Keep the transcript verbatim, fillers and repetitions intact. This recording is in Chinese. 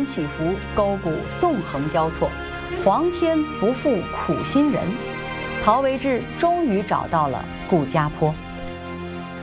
起伏，沟谷纵横交错，皇天不负苦心人。陶维志终于找到了顾家坡。